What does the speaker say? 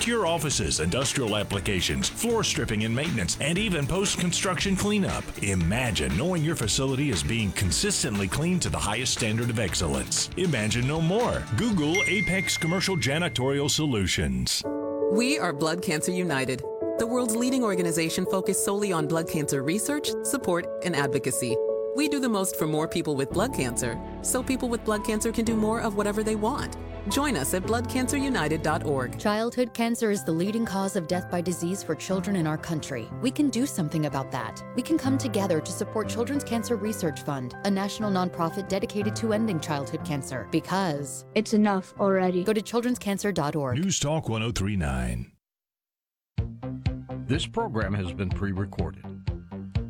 secure offices, industrial applications, floor stripping and maintenance, and even post-construction cleanup. Imagine knowing your facility is being consistently cleaned to the highest standard of excellence. Imagine no more. Google Apex Commercial Janitorial Solutions. We are Blood Cancer United, the world's leading organization focused solely on blood cancer research, support, and advocacy. We do the most for more people with blood cancer, so people with blood cancer can do more of whatever they want. Join us at bloodcancerunited.org. Childhood cancer is the leading cause of death by disease for children in our country. We can do something about that. We can come together to support Children's Cancer Research Fund, a national nonprofit dedicated to ending childhood cancer. Because it's enough already. Go to childrenscancer.org. News Talk 1039. This program has been pre-recorded.